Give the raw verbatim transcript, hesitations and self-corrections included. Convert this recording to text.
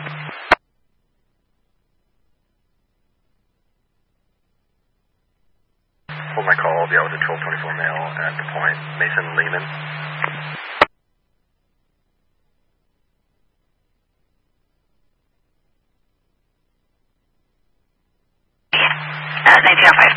Hold my call. I'll be out with a twelve twenty-four male at the point. Mason Lehman. Uh, nineteen oh five.